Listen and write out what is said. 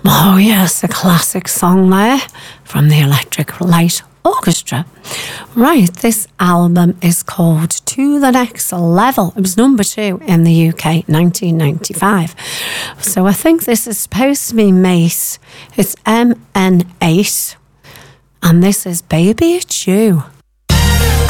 Oh, yes, a classic song there from the Electric Light Orchestra. Right, this album is called To the Next Level. It was number 2 in the UK, 1995. So I think this is supposed to be Mace. It's MN8. And this is Baby It's You.